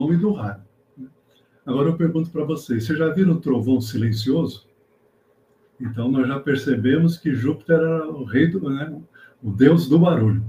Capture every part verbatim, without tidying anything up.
e do raio. Agora eu pergunto para vocês, vocês já viram o trovão silencioso? Então nós já percebemos que Júpiter era o rei do, né, o deus do barulho.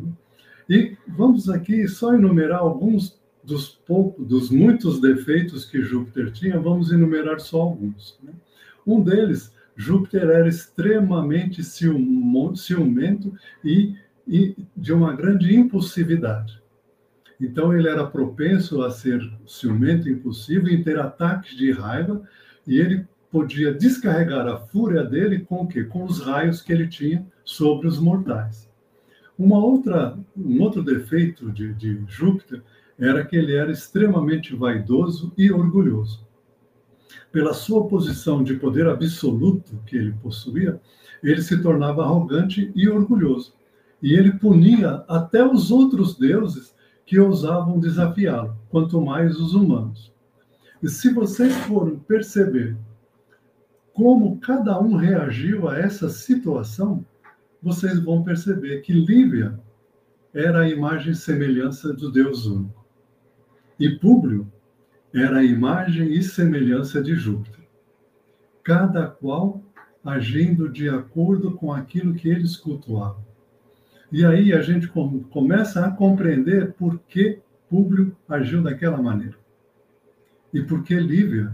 E vamos aqui só enumerar alguns dos poucos, dos muitos defeitos que Júpiter tinha, vamos enumerar só alguns. Um deles, Júpiter era extremamente ciumento e, e de uma grande impulsividade. Então ele era propenso a ser ciumento, impulsivo e ter ataques de raiva, e ele podia descarregar a fúria dele com o quê? Com os raios que ele tinha sobre os mortais. Uma outra, um outro defeito de, de Júpiter era que ele era extremamente vaidoso e orgulhoso. Pela sua posição de poder absoluto que ele possuía, ele se tornava arrogante e orgulhoso. E ele punia até os outros deuses que ousavam desafiá-lo, quanto mais os humanos. E se vocês forem perceber como cada um reagiu a essa situação, vocês vão perceber que Lívia era a imagem e semelhança do Deus único. E Públio era a imagem e semelhança de Júpiter. Cada qual agindo de acordo com aquilo que eles cultuavam. E aí a gente começa a compreender por que Públio agiu daquela maneira. E por que Lívia,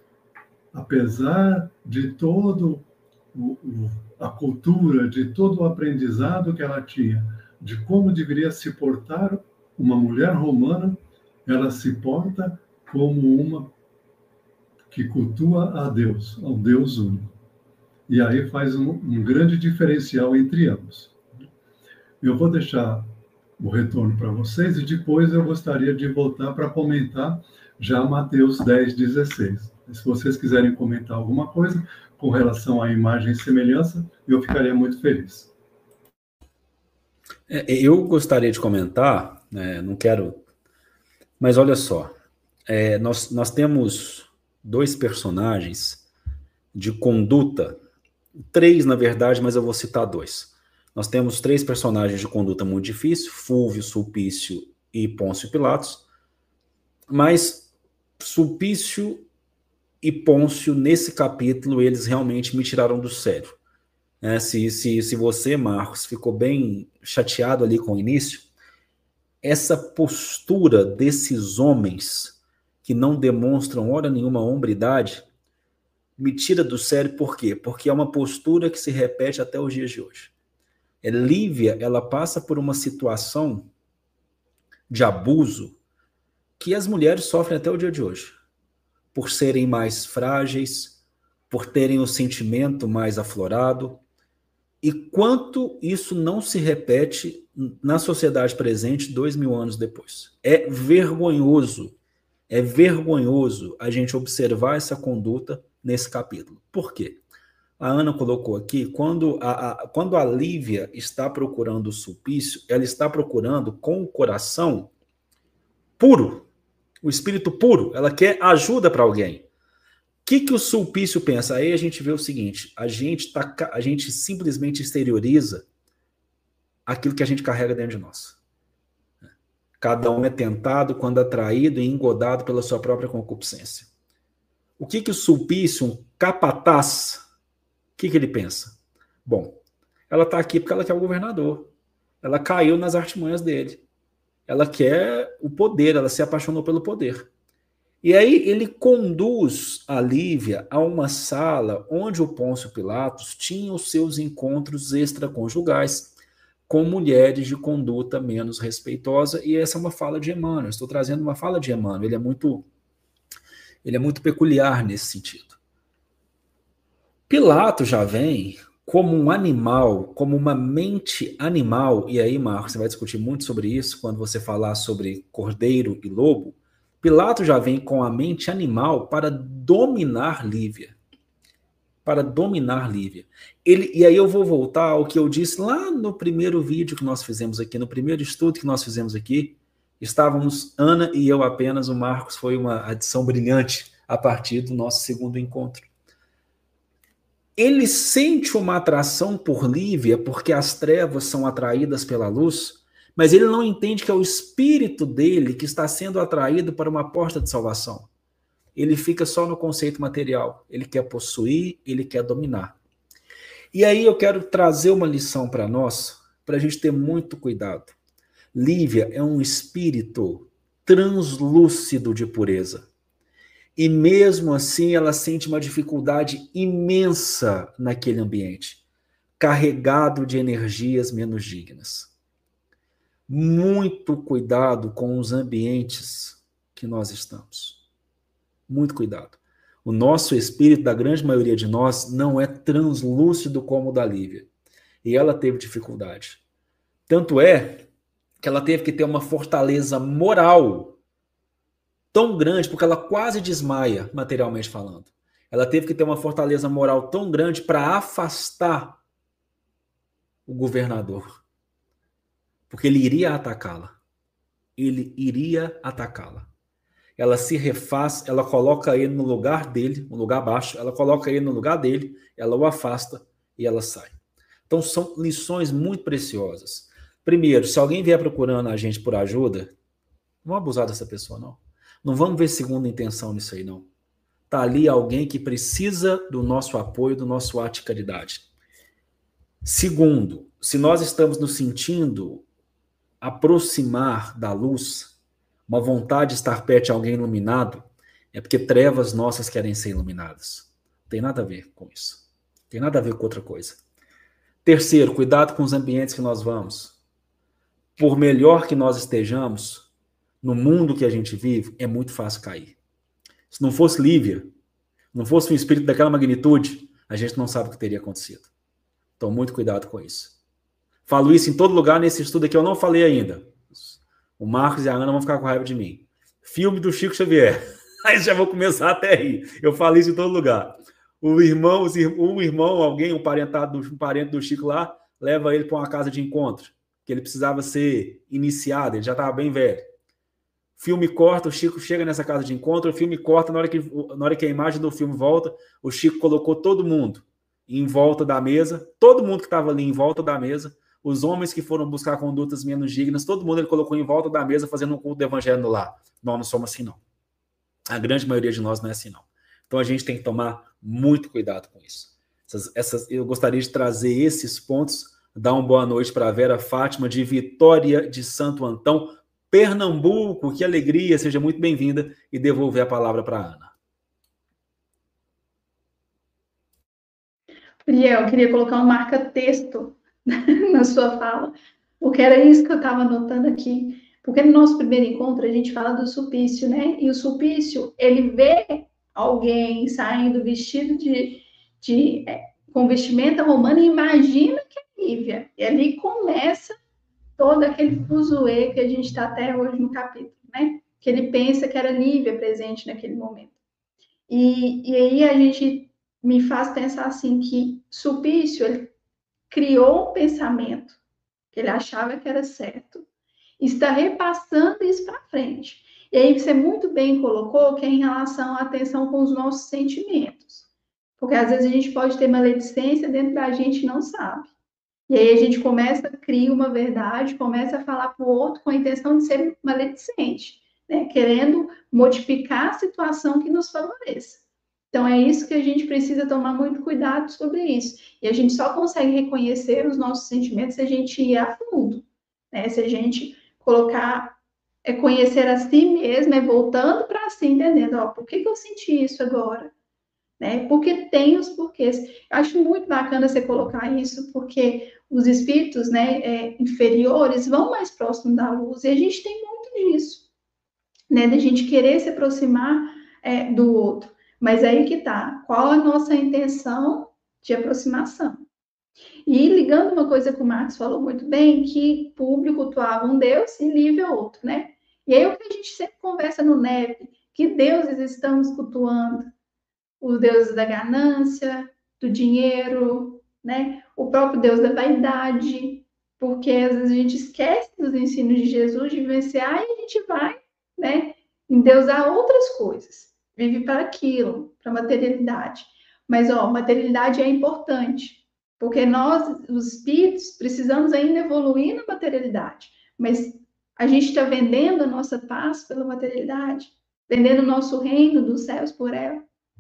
apesar de todo o, o, a cultura, de todo o aprendizado que ela tinha, de como deveria se portar uma mulher romana, ela se porta como uma que cultua a Deus, ao Deus único. E aí faz um, um grande diferencial entre ambos. Eu vou deixar o retorno para vocês e depois eu gostaria de voltar para comentar já Mateus dez, dezesseis. Se vocês quiserem comentar alguma coisa com relação à imagem e semelhança, eu ficaria muito feliz. Eu gostaria de comentar, né, não quero... Mas olha só, é, nós, nós temos dois personagens de conduta, três na verdade, mas eu vou citar dois. Nós temos três personagens de conduta muito difícil, Fúvio, Sulpício e Pôncio Pilatos, mas Sulpício e Pôncio, nesse capítulo, eles realmente me tiraram do sério. É, se, se, se você, Marcos, ficou bem chateado ali com o início, essa postura desses homens que não demonstram hora nenhuma hombridade me tira do sério. Por quê? Porque é uma postura que se repete até os dias de hoje. É, Lívia, ela passa por uma situação de abuso que as mulheres sofrem até o dia de hoje, por serem mais frágeis, por terem o sentimento mais aflorado. E quanto isso não se repete na sociedade presente dois mil anos depois. É vergonhoso, é vergonhoso a gente observar essa conduta nesse capítulo. Por quê? A Ana colocou aqui, quando a, a, quando a Lívia está procurando o Sulpício, ela está procurando com o coração puro, o espírito puro, ela quer ajuda para alguém. O que, que o Sulpício pensa? Aí a gente vê o seguinte, a gente, tá, a gente simplesmente exterioriza aquilo que a gente carrega dentro de nós. Cada um é tentado quando atraído e engodado pela sua própria concupiscência. O que, que o Sulpício, um capataz, o que, que ele pensa? Bom, ela está aqui porque ela quer o governador. Ela caiu nas artimanhas dele. Ela quer o poder, ela se apaixonou pelo poder. E aí ele conduz a Lívia a uma sala onde o Pôncio Pilatos tinha os seus encontros extraconjugais com mulheres de conduta menos respeitosa, e essa é uma fala de Emmanuel. Estou trazendo uma fala de Emmanuel, ele é muito, ele é muito peculiar nesse sentido. Pilatos já vem como um animal, como uma mente animal, e aí, Marcos, você vai discutir muito sobre isso quando você falar sobre cordeiro e lobo. Pilatos já vem com a mente animal para dominar Lívia. Para dominar Lívia. Ele, e aí eu vou voltar ao que eu disse lá no primeiro vídeo que nós fizemos aqui, no primeiro estudo que nós fizemos aqui. Estávamos Ana e eu apenas, o Marcos foi uma adição brilhante a partir do nosso segundo encontro. Ele sente uma atração por Lívia porque as trevas são atraídas pela luz, Mas ele não entende que é o espírito dele que está sendo atraído para uma porta de salvação. Ele fica só no conceito material. Ele quer possuir, ele quer dominar. E aí eu quero trazer uma lição para nós, para a gente ter muito cuidado. Lívia é um espírito translúcido de pureza. E mesmo assim ela sente uma dificuldade imensa naquele ambiente, carregado de energias menos dignas. Muito cuidado com os ambientes que nós estamos. Muito cuidado. O nosso espírito, da grande maioria de nós, não é translúcido como o da Lívia. E ela teve dificuldade. Tanto é que ela teve que ter uma fortaleza moral tão grande, porque ela quase desmaia, materialmente falando. Ela teve que ter uma fortaleza moral tão grande para afastar o governador. Porque ele iria atacá-la. Ele iria atacá-la. Ela se refaz, ela coloca ele no lugar dele, no lugar baixo, ela coloca ele no lugar dele, ela o afasta e ela sai. Então são lições muito preciosas. Primeiro, se alguém vier procurando a gente por ajuda, não vamos abusar dessa pessoa, não. Não vamos ver segunda intenção nisso aí, não. Está ali alguém que precisa do nosso apoio, do nosso ato de caridade. Segundo, se nós estamos nos sentindo aproximar da luz, uma vontade de estar perto de alguém iluminado, é porque trevas nossas querem ser iluminadas. Não tem nada a ver com isso. Não tem nada a ver com outra coisa. Terceiro, cuidado com os ambientes que nós vamos. Por melhor que nós estejamos, no mundo que a gente vive, é muito fácil cair. Se não fosse Lívia, não fosse um espírito daquela magnitude, a gente não sabe o que teria acontecido. Então, muito cuidado com isso. Falo isso em todo lugar, nesse estudo aqui eu não falei ainda. O Marcos e a Ana vão ficar com raiva de mim. Filme do Chico Xavier. Aí já vou começar até a rir. Eu falo isso em todo lugar. O irmão, um irmão, alguém, um parentado, um parente do Chico lá, leva ele para uma casa de encontro, que ele precisava ser iniciado, ele já estava bem velho. Filme corta, o Chico chega nessa casa de encontro, o filme corta, na hora que, na hora que a imagem do filme volta, o Chico colocou todo mundo em volta da mesa, todo mundo que estava ali em volta da mesa, os homens que foram buscar condutas menos dignas, todo mundo ele colocou em volta da mesa fazendo um culto do evangelho no lar. Nós não somos assim, não. A grande maioria de nós não é assim, não. Então a gente tem que tomar muito cuidado com isso. Essas, essas, eu gostaria de trazer esses pontos, dar uma boa noite para a Vera Fátima, de Vitória de Santo Antão, Pernambuco. Que alegria, seja muito bem-vinda, e devolver a palavra para a Ana. Priel, eu queria colocar um marca-texto na sua fala, porque era isso que eu estava anotando aqui. Porque no nosso primeiro encontro a gente fala do Sulpício, né? E o Sulpício, ele vê alguém saindo vestido de, de é, com vestimenta romana e imagina que é Lívia. E ali começa todo aquele fuzuê que a gente está até hoje no capítulo, né? Que ele pensa que era Lívia presente naquele momento. E, e aí a gente me faz pensar assim que Sulpício, ele criou um pensamento que ele achava que era certo, está repassando isso para frente. E aí você muito bem colocou que é em relação à atenção com os nossos sentimentos. Porque às vezes a gente pode ter maledicência dentro da gente e não sabe. E aí a gente começa a criar uma verdade, começa a falar para o outro com a intenção de ser maledicente, né? Querendo modificar a situação que nos favoreça. Então, é isso que a gente precisa tomar muito cuidado sobre isso. E a gente só consegue reconhecer os nossos sentimentos se a gente ir a fundo, né? Se a gente colocar, é conhecer a si mesmo, é voltando para si, entendendo, ó, por que, que eu senti isso agora? Né? Porque tem os porquês. Eu acho muito bacana você colocar isso, porque os espíritos, né, é, inferiores vão mais próximo da luz, e a gente tem muito disso, né? Da gente querer se aproximar é, do outro. Mas aí que tá, qual a nossa intenção de aproximação? E ligando uma coisa que o Marcos falou muito bem, que público cultuava um Deus e Lívia outro, né? E aí o que a gente sempre conversa no N E P, que deuses estamos cultuando? Os deuses da ganância, do dinheiro, né? O próprio Deus da vaidade, porque às vezes a gente esquece dos ensinos de Jesus, de vivenciar, e a gente vai, né, endeusar outras coisas. Vive para aquilo, para a materialidade. Mas, ó, materialidade é importante, porque nós, os espíritos, precisamos ainda evoluir na materialidade. Mas a gente está vendendo a nossa paz pela materialidade, vendendo o nosso reino dos céus por ela.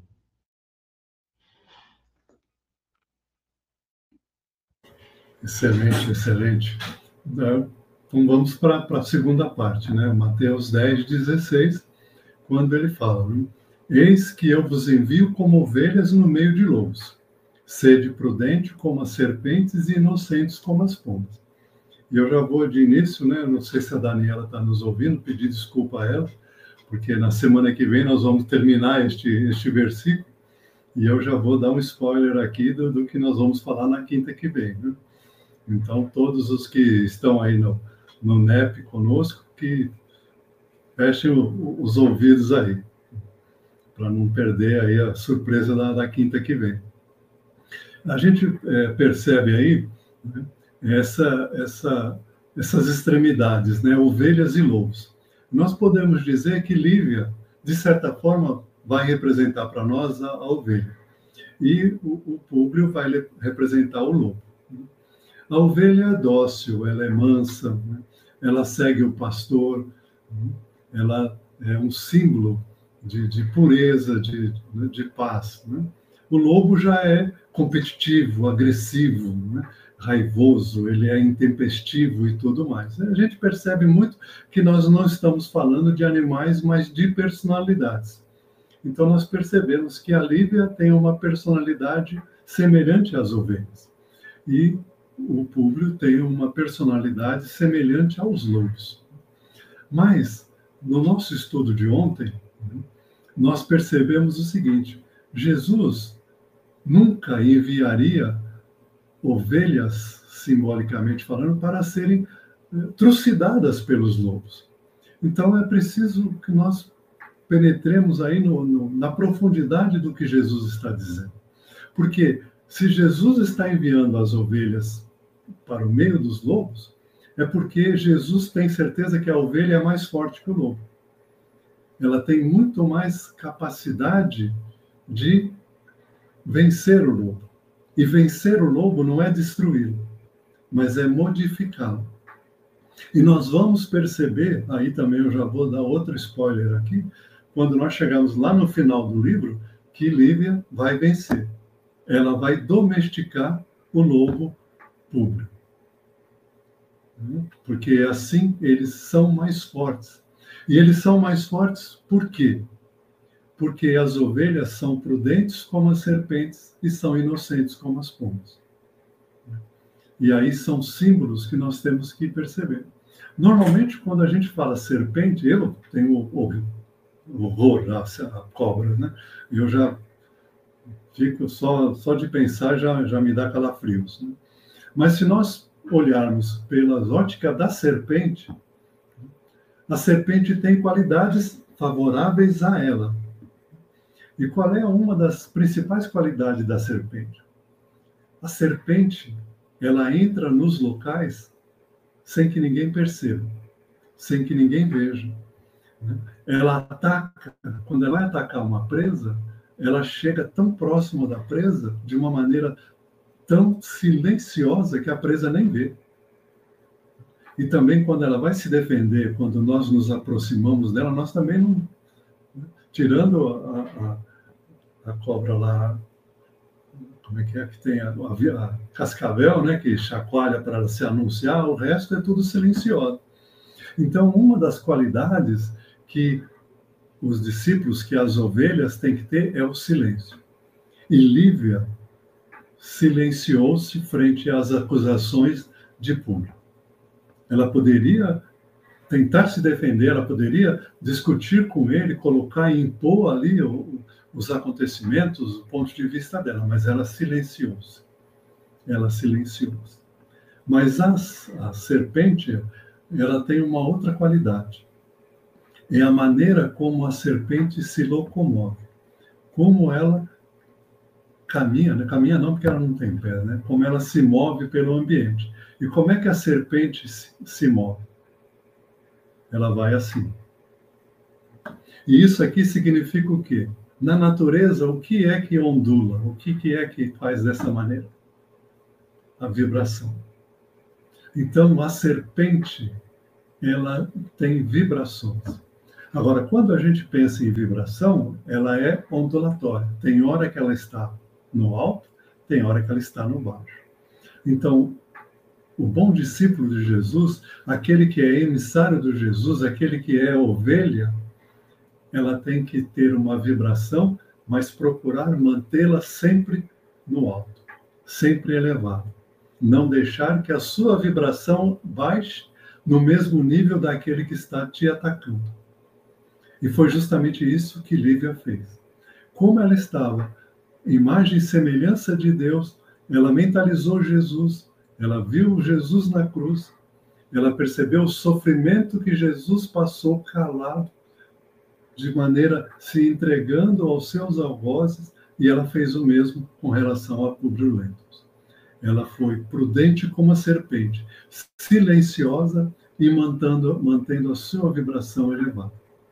Excelente, excelente. Então vamos para a segunda parte, né? Mateus dez, dezesseis, quando ele fala, né? Eis que eu vos envio como ovelhas no meio de lobos. Sede prudente como as serpentes e inocentes como as pombas. E eu já vou de início, né? Não sei se a Daniela está nos ouvindo, pedir desculpa a ela, porque na semana que vem nós vamos terminar este, este versículo, e eu já vou dar um spoiler aqui do, do que nós vamos falar na quinta que vem, né? Então, todos os que estão aí no, no N E P conosco, que fechem o, os ouvidos aí, para não perder aí a surpresa da, da quinta que vem. A gente é, percebe aí, né, essa, essa, essas extremidades, né, ovelhas e lobos. Nós podemos dizer que Lívia, de certa forma, vai representar para nós a, a ovelha, e o, o Públio vai representar o lobo. A ovelha é dócil, ela é mansa, né? Ela segue o pastor, né? Ela é um símbolo de, de pureza, de, de paz, né? O lobo já é competitivo, agressivo, né? Raivoso, ele é intempestivo e tudo mais. A gente percebe muito que nós não estamos falando de animais, mas de personalidades. Então nós percebemos que a Lívia tem uma personalidade semelhante às ovelhas. E o Públio tem uma personalidade semelhante aos lobos. Mas, no nosso estudo de ontem, nós percebemos o seguinte: Jesus nunca enviaria ovelhas, simbolicamente falando, para serem trucidadas pelos lobos. Então, é preciso que nós penetremos aí no, no, na profundidade do que Jesus está dizendo. Porque se Jesus está enviando as ovelhas para o meio dos lobos, é porque Jesus tem certeza que a ovelha é mais forte que o lobo. Ela tem muito mais capacidade de vencer o lobo. E vencer o lobo não é destruí-lo, mas é modificá-lo. E nós vamos perceber, aí também eu já vou dar outro spoiler aqui, quando nós chegarmos lá no final do livro, que Lívia vai vencer. Ela vai domesticar o lobo Públio. Porque assim eles são mais fortes. E eles são mais fortes por quê? Porque as ovelhas são prudentes como as serpentes e são inocentes como as pombas. E aí são símbolos que nós temos que perceber. Normalmente, quando a gente fala serpente, eu tenho horror à cobra, né? Eu já fico, só, só de pensar já, já me dá calafrios, né? Mas se nós olharmos pela ótica da serpente, a serpente tem qualidades favoráveis a ela. E qual é uma das principais qualidades da serpente? A serpente, ela entra nos locais sem que ninguém perceba, sem que ninguém veja. Ela ataca, quando ela vai atacar uma presa, ela chega tão próximo da presa, de uma maneira tão silenciosa que a presa nem vê. E também quando ela vai se defender, quando nós nos aproximamos dela, nós também não... Tirando a, a, a cobra lá, como é que é que tem a, a, a cascavel, né, que chacoalha para se anunciar, o resto é tudo silencioso. Então, uma das qualidades que os discípulos, que as ovelhas têm que ter, é o silêncio. E Lívia silenciou-se frente às acusações de Públio. Ela poderia tentar se defender, ela poderia discutir com ele, colocar e impor ali o, os acontecimentos, o ponto de vista dela, mas ela silenciou-se. Ela silenciou-se. Mas a, a serpente, ela tem uma outra qualidade. É a maneira como a serpente se locomove. Como ela caminha, né? Caminha não porque ela não tem pé, né? Como ela se move pelo ambiente. E como é que a serpente se, se move? Ela vai assim. E isso aqui significa o quê? Na natureza, o que é que ondula? O que, que é que faz dessa maneira? A vibração. Então, a serpente, ela tem vibrações. Agora, quando a gente pensa em vibração, ela é ondulatória. Tem hora que ela está no alto, tem hora que ela está no baixo. Então, o bom discípulo de Jesus, aquele que é emissário de Jesus, aquele que é ovelha, ela tem que ter uma vibração, mas procurar mantê-la sempre no alto, sempre elevada. Não deixar que a sua vibração baixe no mesmo nível daquele que está te atacando. E foi justamente isso que Lívia fez. Como ela estava, imagem e semelhança de Deus, ela mentalizou Jesus, ela viu Jesus na cruz, ela percebeu o sofrimento que Jesus passou calado, de maneira se entregando aos seus algozes, e ela fez o mesmo com relação a Públio Lentulus. Ela foi prudente como a serpente, silenciosa e mantendo, mantendo a sua vibração elevada.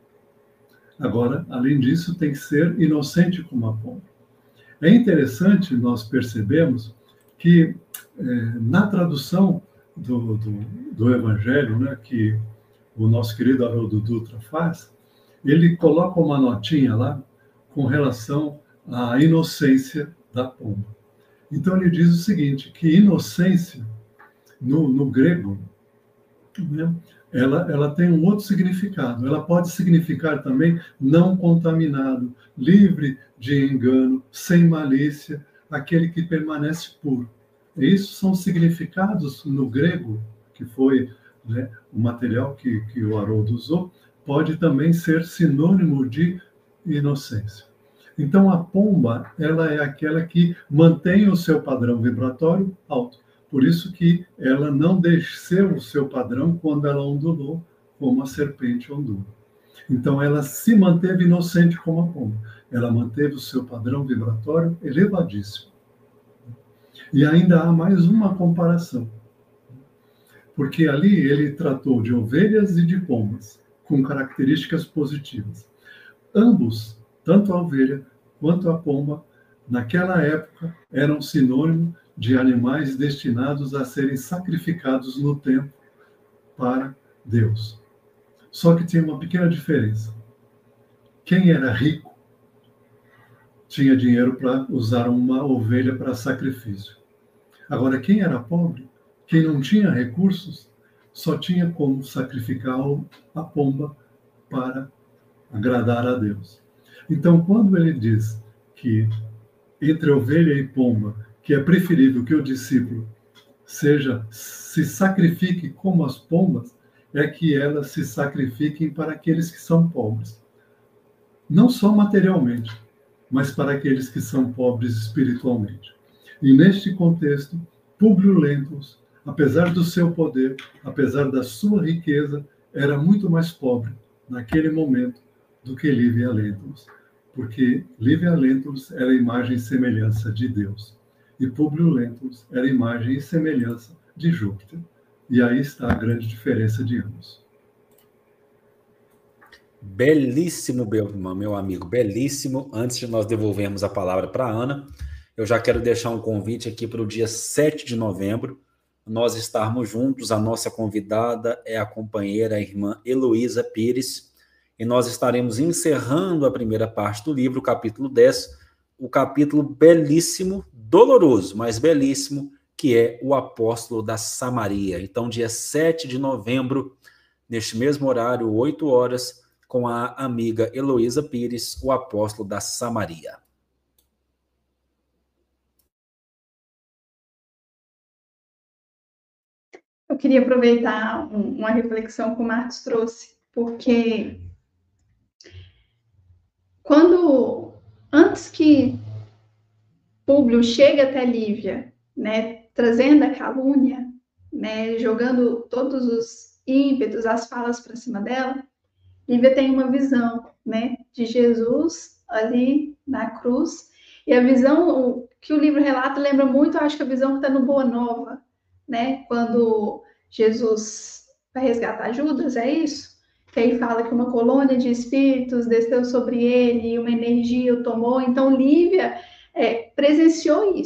Agora, além disso, tem que ser inocente como a pomba. É interessante nós percebemos que é, na tradução do, do, do Evangelho, né, que o nosso querido Haroldo Dutra faz, ele coloca uma notinha lá com relação à inocência da pomba. Então ele diz o seguinte, que inocência, no, no grego, né, ela, ela tem um outro significado. Ela pode significar também não contaminado, livre de engano, sem malícia, aquele que permanece puro. E isso são significados no grego, que foi, né, o material que, que o Haroldo usou, pode também ser sinônimo de inocência. Então, a pomba, ela é aquela que mantém o seu padrão vibratório alto. Por isso que ela não desceu o seu padrão quando ela ondulou, como a serpente ondula. Então, ela se manteve inocente como a pomba. Ela manteve o seu padrão vibratório elevadíssimo. E ainda há mais uma comparação. Porque ali ele tratou de ovelhas e de pombas, com características positivas. Ambos, tanto a ovelha quanto a pomba, naquela época, eram sinônimo de animais destinados a serem sacrificados no templo para Deus. Só que tinha uma pequena diferença. Quem era rico tinha dinheiro para usar uma ovelha para sacrifício. Agora, quem era pobre, quem não tinha recursos, só tinha como sacrificar a pomba para agradar a Deus. Então, quando ele diz que entre ovelha e pomba, que é preferível que o discípulo seja, se sacrifique como as pombas, é que elas se sacrifiquem para aqueles que são pobres. Não só materialmente, mas para aqueles que são pobres espiritualmente. E neste contexto, Públio Lentulus, apesar do seu poder, apesar da sua riqueza, era muito mais pobre naquele momento do que Lívia Lentulus, porque Lívia Lentulus era a imagem e semelhança de Deus, e Públio Lentulus era a imagem e semelhança de Júpiter. E aí está a grande diferença de ambos. Belíssimo, meu amigo, belíssimo. Antes de nós devolvermos a palavra para a Ana, eu já quero deixar um convite aqui para o dia sete de novembro, nós estarmos juntos. A nossa convidada é a companheira, a irmã Heloísa Pires, e nós estaremos encerrando a primeira parte do livro, o capítulo dez, o capítulo belíssimo, doloroso, mas belíssimo, que é o Apóstolo da Samaria. Então, dia sete de novembro, neste mesmo horário, oito horas, com a amiga Heloísa Pires, o Apóstolo da Samaria. Eu queria aproveitar uma reflexão que o Marcos trouxe, porque quando, antes que Públio chegue até Lívia, né, trazendo a calúnia, né, jogando todos os ímpetos, as falas para cima dela, Lívia tem uma visão, né, de Jesus ali na cruz, e a visão que o livro relata lembra muito, eu acho que a visão que está no Boa Nova, né, quando Jesus vai resgatar Judas, é isso? Que aí fala que uma colônia de espíritos desceu sobre ele, e uma energia o tomou. Então, Lívia é, presenciou isso.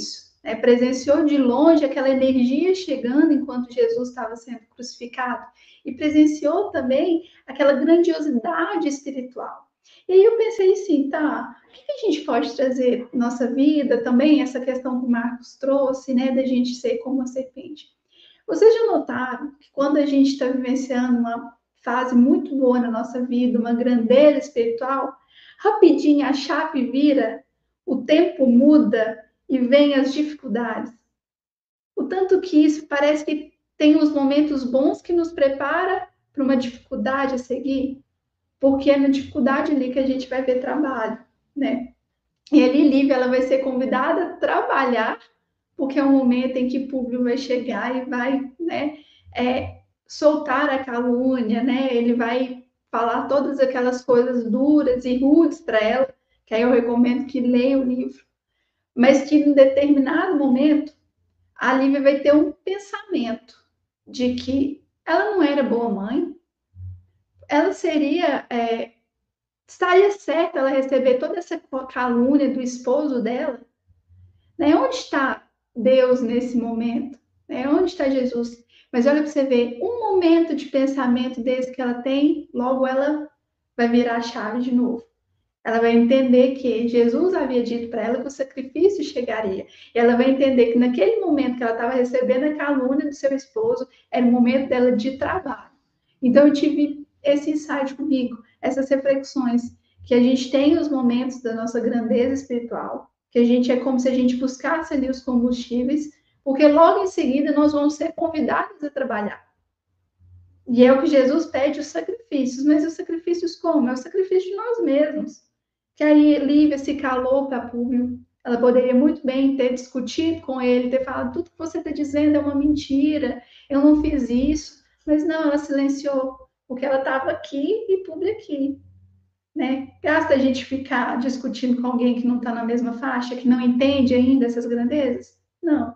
né? Presenciou de longe aquela energia chegando enquanto Jesus estava sendo crucificado, e presenciou também aquela grandiosidade espiritual. E aí eu pensei assim, tá, o que a gente pode trazer na nossa vida também, essa questão que o Marcos trouxe, né, da gente ser como uma serpente. Vocês já notaram que quando a gente está vivenciando uma fase muito boa na nossa vida, uma grandeza espiritual, rapidinho a chave vira, o tempo muda e vem as dificuldades. O tanto que isso parece que tem os momentos bons que nos prepara para uma dificuldade a seguir, porque é na dificuldade ali que a gente vai ver trabalho, né? E ali, Lívia, ela vai ser convidada a trabalhar, porque é um momento em que o público vai chegar e vai, né, é, soltar a calúnia, né? Ele vai falar todas aquelas coisas duras e rudes para ela, que aí eu recomendo que leia o livro, mas que em determinado momento a Lívia vai ter um pensamento de que ela não era boa mãe, ela seria, é, estaria certa ela receber toda essa calúnia do esposo dela, né? Onde está Deus nesse momento? Né? Onde está Jesus? Mas olha para você ver, um momento de pensamento desse que ela tem, logo ela vai virar a chave de novo. Ela vai entender que Jesus havia dito para ela que o sacrifício chegaria. E ela vai entender que naquele momento que ela estava recebendo a calúnia do seu esposo, era o momento dela de trabalho. Então eu tive esse insight comigo, essas reflexões, que a gente tem os momentos da nossa grandeza espiritual, que a gente é como se a gente buscasse ali os combustíveis, porque logo em seguida nós vamos ser convidados a trabalhar. E é o que Jesus pede, os sacrifícios. Mas os sacrifícios como? É o sacrifício de nós mesmos. Que aí Lívia se calou para Públio. Ela poderia muito bem ter discutido com ele, ter falado, tudo que você está dizendo é uma mentira, eu não fiz isso. Mas não, ela silenciou, porque ela estava aqui e Públio aqui. Né? Gasta a gente ficar discutindo com alguém que não está na mesma faixa, que não entende ainda essas grandezas? Não.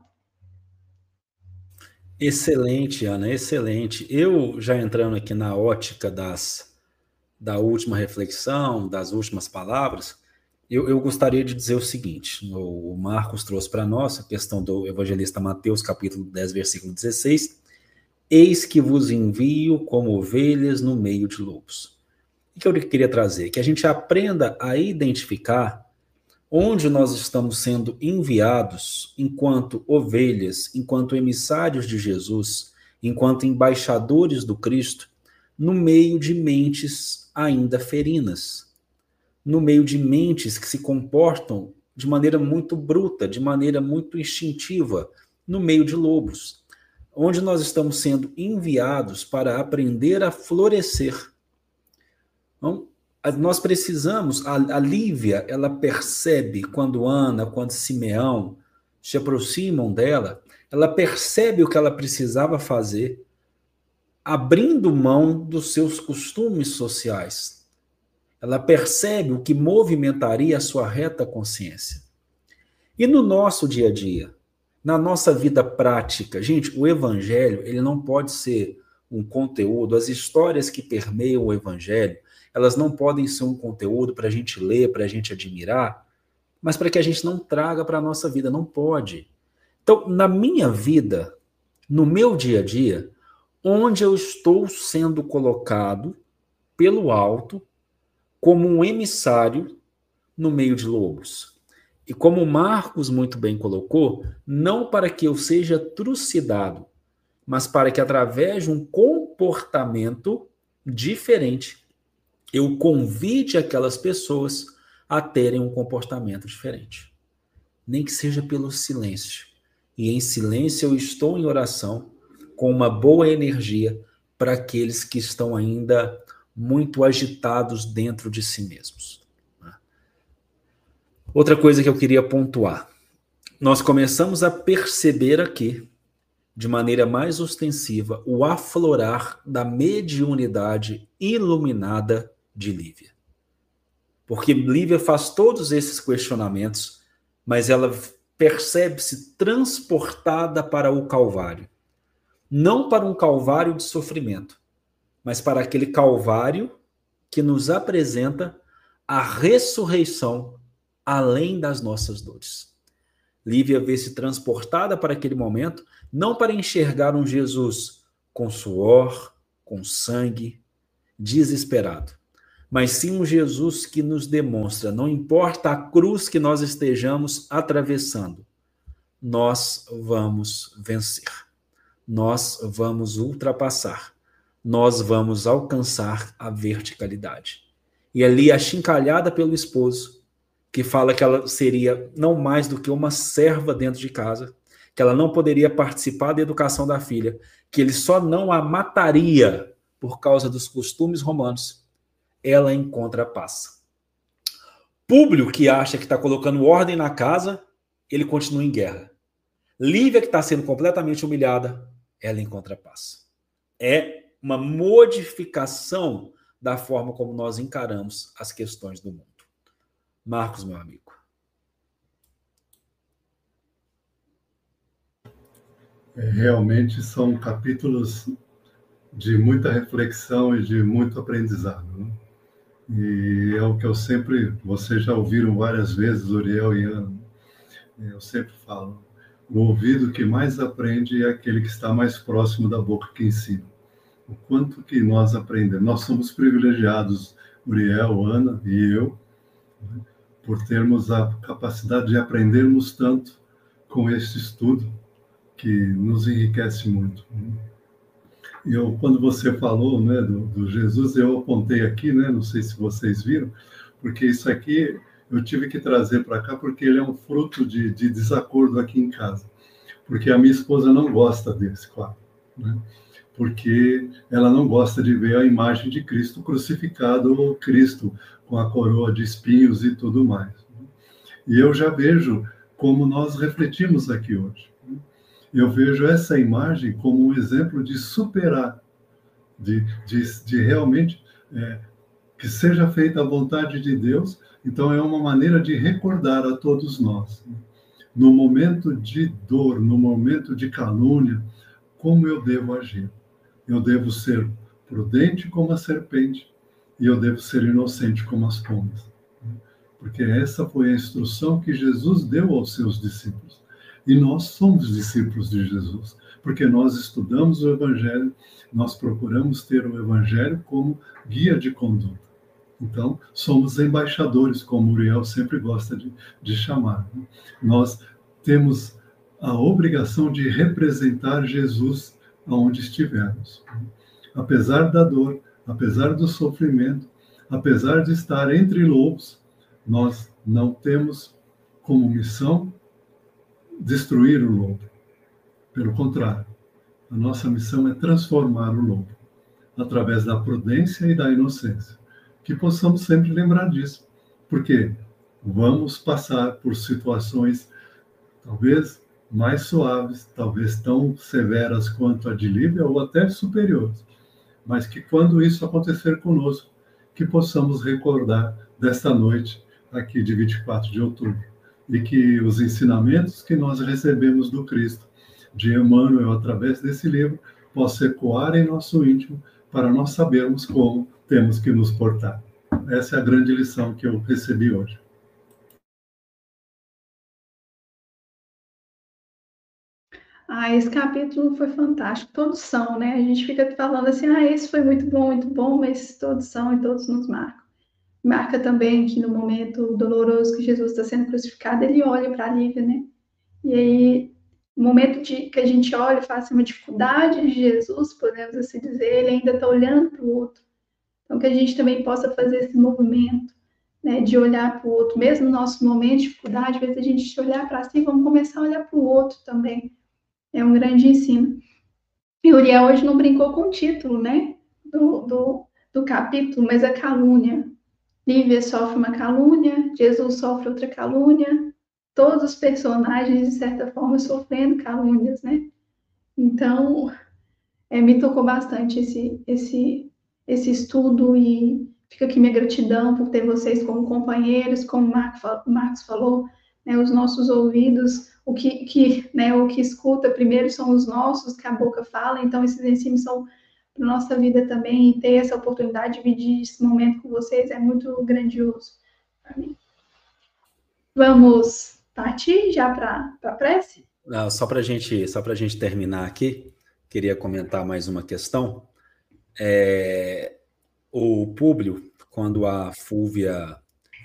Excelente, Ana, excelente. Eu já entrando aqui na ótica das, da última reflexão, das últimas palavras, eu, eu gostaria de dizer o seguinte, o Marcos trouxe para nós a questão do evangelista Mateus, capítulo dez, versículo dezesseis, eis que vos envio como ovelhas no meio de lobos. O que eu queria trazer? Que a gente aprenda a identificar onde nós estamos sendo enviados enquanto ovelhas, enquanto emissários de Jesus, enquanto embaixadores do Cristo, no meio de mentes ainda ferinas, no meio de mentes que se comportam de maneira muito bruta, de maneira muito instintiva, no meio de lobos, onde nós estamos sendo enviados para aprender a florescer. Então, nós precisamos, a, a Lívia, ela percebe quando Ana, quando Simeão se aproximam dela, ela percebe o que ela precisava fazer, abrindo mão dos seus costumes sociais. Ela percebe o que movimentaria a sua reta consciência. E no nosso dia a dia, na nossa vida prática, gente, o evangelho, ele não pode ser um conteúdo, as histórias que permeiam o evangelho, elas não podem ser um conteúdo para a gente ler, para a gente admirar, mas para que a gente não traga para a nossa vida, não pode. Então, na minha vida, no meu dia a dia, onde eu estou sendo colocado pelo alto como um emissário no meio de lobos. E como Marcos muito bem colocou, não para que eu seja trucidado, mas para que através de um comportamento diferente, eu convide aquelas pessoas a terem um comportamento diferente. Nem que seja pelo silêncio. E em silêncio eu estou em oração com uma boa energia para aqueles que estão ainda muito agitados dentro de si mesmos. Outra coisa que eu queria pontuar. Nós começamos a perceber aqui, de maneira mais ostensiva, o aflorar da mediunidade iluminada de Lívia. Porque Lívia faz todos esses questionamentos, mas ela percebe-se transportada para o Calvário. Não para um Calvário de sofrimento, mas para aquele Calvário que nos apresenta a ressurreição além das nossas dores. Lívia vê-se transportada para aquele momento, não para enxergar um Jesus com suor, com sangue, desesperado, mas sim um Jesus que nos demonstra, não importa a cruz que nós estejamos atravessando, nós vamos vencer, nós vamos ultrapassar, nós vamos alcançar a verticalidade. E ali, achincalhada pelo esposo, que fala que ela seria não mais do que uma serva dentro de casa, que ela não poderia participar da educação da filha, que ele só não a mataria por causa dos costumes romanos, ela encontra paz. Públio, que acha que está colocando ordem na casa, ele continua em guerra. Lívia, que está sendo completamente humilhada, ela encontra paz. É uma modificação da forma como nós encaramos as questões do mundo. Marcos, meu amigo. É, realmente são capítulos de muita reflexão e de muito aprendizado, né? E é o que eu sempre, vocês já ouviram várias vezes, Uriel e Ana, eu sempre falo, o ouvido que mais aprende é aquele que está mais próximo da boca que ensina. O quanto que nós aprendemos. Nós somos privilegiados, Uriel, Ana e eu, né, por termos a capacidade de aprendermos tanto com esse estudo que nos enriquece muito. Eu, quando você falou, né, do, do Jesus, eu apontei aqui, né, não sei se vocês viram, porque isso aqui eu tive que trazer para cá porque ele é um fruto de, de desacordo aqui em casa. Porque a minha esposa não gosta desse quadro, né? Porque ela não gosta de ver a imagem de Cristo crucificado ou Cristo com a coroa de espinhos e tudo mais. E eu já vejo como nós refletimos aqui hoje. Eu vejo essa imagem como um exemplo de superar, de, de, de realmente é, que seja feita a vontade de Deus. Então é uma maneira de recordar a todos nós, no momento de dor, no momento de calúnia, como eu devo agir. Eu devo ser prudente como a serpente e eu devo ser inocente como as pombas. Porque essa foi a instrução que Jesus deu aos seus discípulos. E nós somos discípulos de Jesus, porque nós estudamos o Evangelho, nós procuramos ter o Evangelho como guia de conduta. Então, somos embaixadores, como o Uriel sempre gosta de, de chamar. Nós temos a obrigação de representar Jesus aonde estivermos. Apesar da dor, apesar do sofrimento, apesar de estar entre lobos, nós não temos como missão destruir o lobo. Pelo contrário, a nossa missão é transformar o lobo, através da prudência e da inocência. Que possamos sempre lembrar disso, porque vamos passar por situações talvez mais suaves, talvez tão severas quanto a de Lívia ou até superiores, mas que quando isso acontecer conosco, que possamos recordar desta noite aqui de vinte e quatro de outubro, e que os ensinamentos que nós recebemos do Cristo, de Emmanuel, através desse livro, possam ecoar em nosso íntimo para nós sabermos como temos que nos portar. Essa é a grande lição que eu recebi hoje. Ah, esse capítulo foi fantástico. Todos são, né? A gente fica falando assim, ah, esse foi muito bom, muito bom, mas todos são e todos nos marcam. Marca também que no momento doloroso que Jesus está sendo crucificado, ele olha para a Lívia, né? E aí, no momento de, que a gente olha e faz assim, uma dificuldade de Jesus, podemos assim dizer, ele ainda está olhando para o outro. Então, que a gente também possa fazer esse movimento, né, de olhar para o outro, mesmo no nosso momento de dificuldade, às vezes a gente olhar para si, vamos começar a olhar para o outro também. É um grande ensino. E Uriel hoje não brincou com o título, né, do, do, do capítulo, mas a calúnia. Lívia sofre uma calúnia, Jesus sofre outra calúnia, todos os personagens, de certa forma, sofrendo calúnias, né? Então, é, me tocou bastante esse, esse, esse estudo e fica aqui minha gratidão por ter vocês como companheiros, como o Marcos falou, né, os nossos ouvidos, o que, que, né, o que escuta primeiro são os nossos, que a boca fala, então esses ensinos são para nossa vida também, e ter essa oportunidade de dividir esse momento com vocês é muito grandioso para mim. Vamos partir já para a prece? Não, só para gente, só para a gente terminar aqui, queria comentar mais uma questão. É, o Públio, quando a Fúvia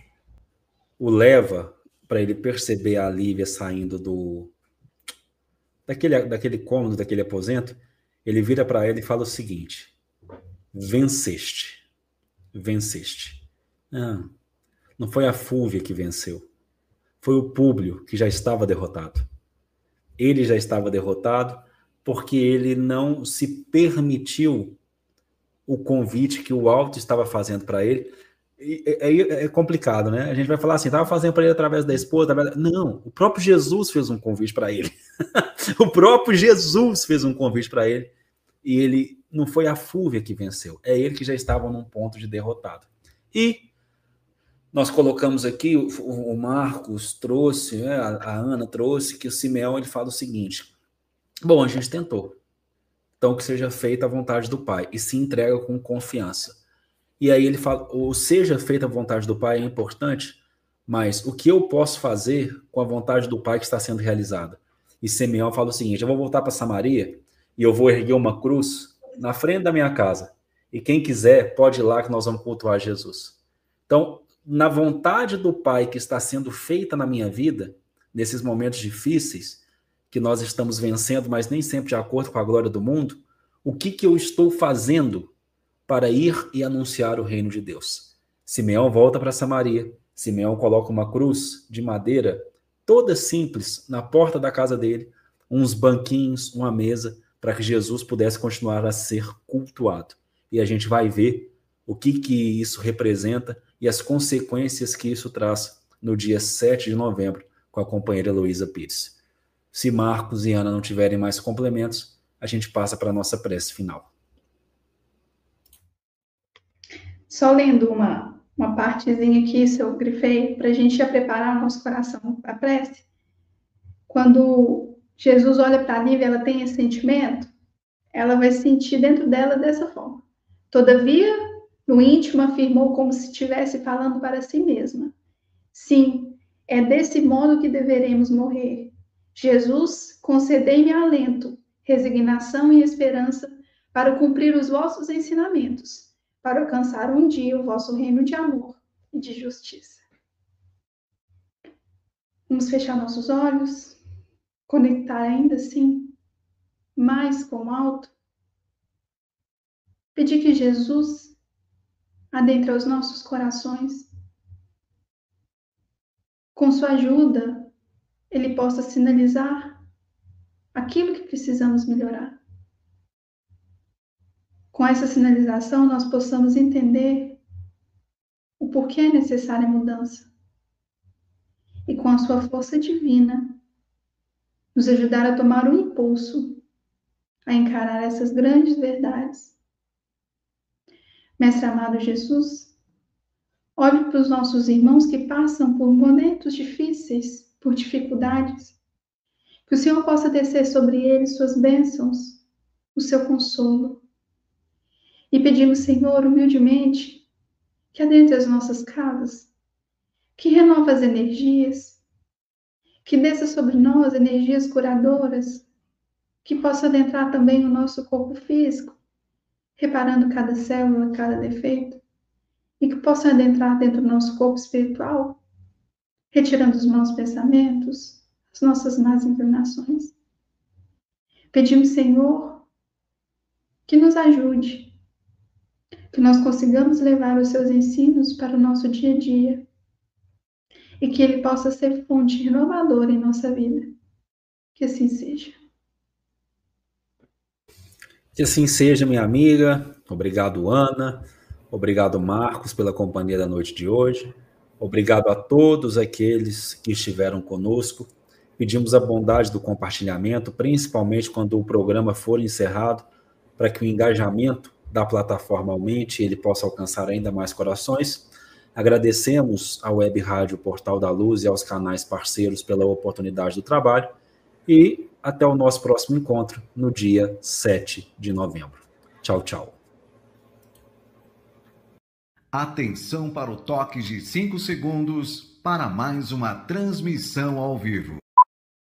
o leva para ele perceber a Lívia saindo do daquele, daquele cômodo, daquele aposento, ele vira para ela e fala o seguinte: venceste, venceste. Não, não foi a Fúvia que venceu, foi o Públio que já estava derrotado. Ele já estava derrotado porque ele não se permitiu o convite que o alto estava fazendo para ele. É, é complicado, né? A gente vai falar assim, estava fazendo para ele através da esposa. Através... Não, o próprio Jesus fez um convite para ele. O próprio Jesus fez um convite para ele. E ele não foi a Fúvia que venceu. É ele que já estava num ponto de derrotado. E nós colocamos aqui, o, o Marcos trouxe, né, a, a Ana trouxe, que o Simeão ele fala o seguinte: bom, a gente tentou. Então que seja feita a vontade do Pai. E se entrega com confiança. E aí ele fala, o seja feita a vontade do Pai é importante, mas o que eu posso fazer com a vontade do Pai que está sendo realizada? E Simeão fala o seguinte: eu vou voltar para Samaria e eu vou erguer uma cruz na frente da minha casa. E quem quiser pode ir lá que nós vamos cultuar Jesus. Então, na vontade do Pai que está sendo feita na minha vida, nesses momentos difíceis, que nós estamos vencendo, mas nem sempre de acordo com a glória do mundo, o que, que eu estou fazendo para ir e anunciar o reino de Deus? Simeão volta para Samaria. Simeão coloca uma cruz de madeira, toda simples, na porta da casa dele, uns banquinhos, uma mesa, para que Jesus pudesse continuar a ser cultuado. E a gente vai ver o que, que isso representa e as consequências que isso traz no dia sete de novembro, com a companheira Heloísa Pires. Se Marcos e Ana não tiverem mais complementos, a gente passa para a nossa prece final. Só lendo uma, uma partezinha aqui, se eu grifei, para a gente já preparar o nosso coração para a prece. Quando Jesus olha para a Lívia, ela tem esse sentimento, ela vai sentir dentro dela dessa forma. Todavia, no íntimo, afirmou como se estivesse falando para si mesma: sim, é desse modo que deveremos morrer. Jesus, concedei-me alento, resignação e esperança para cumprir os vossos ensinamentos, para alcançar um dia o vosso reino de amor e de justiça. Vamos fechar nossos olhos, conectar ainda assim, mais com o alto. Pedir que Jesus adentre os nossos corações. Com sua ajuda, Ele possa sinalizar aquilo que precisamos melhorar. Com essa sinalização, nós possamos entender o porquê é necessária a mudança. E com a sua força divina, nos ajudar a tomar um impulso, a encarar essas grandes verdades. Mestre amado Jesus, olhe para os nossos irmãos que passam por momentos difíceis, por dificuldades. Que o Senhor possa descer sobre eles suas bênçãos, o seu consolo. E pedimos, Senhor, humildemente, que adentre as nossas casas, que renova as energias, que desça sobre nós energias curadoras, que possa adentrar também o nosso corpo físico, reparando cada célula, cada defeito, e que possa adentrar dentro do nosso corpo espiritual, retirando os maus pensamentos, as nossas más inclinações. Pedimos, Senhor, que nos ajude, que nós consigamos levar os seus ensinos para o nosso dia a dia e que ele possa ser fonte renovadora em nossa vida. Que assim seja. Que assim seja, minha amiga. Obrigado, Ana. Obrigado, Marcos, pela companhia da noite de hoje. Obrigado a todos aqueles que estiveram conosco. Pedimos a bondade do compartilhamento, principalmente quando o programa for encerrado, para que o engajamento da plataforma aumente e ele possa alcançar ainda mais corações. Agradecemos à Web Rádio Portal da Luz e aos canais parceiros pela oportunidade do trabalho e até o nosso próximo encontro no dia sete de novembro. Tchau, tchau. Atenção para o toque de cinco segundos. para mais uma transmissão ao vivo.